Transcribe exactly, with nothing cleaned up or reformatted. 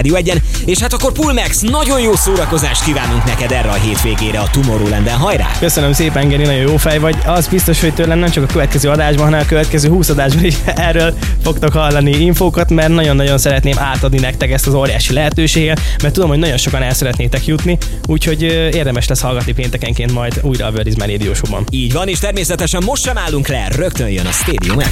Rádió egyen, és hát akkor Pulmex, nagyon jó szórakozást kívánunk neked erre a hétvégére a Tomorrowlanden, hajrá! Köszönöm szépen, Geri, nagyon jó fej vagy. Az biztos, hogy tőlem nem csak a következő adásban, hanem a következő húsz adásban is erről fogtok hallani infókat, mert nagyon-nagyon szeretném átadni nektek ezt az óriási lehetőséget, mert tudom, hogy nagyon sokan el szeretnétek jutni, úgyhogy érdemes lesz hallgatni péntekenként majd újra a Word is My Radio Show-ban. Így van, és természetesen most sem állunk le, rögtön jön a Stadium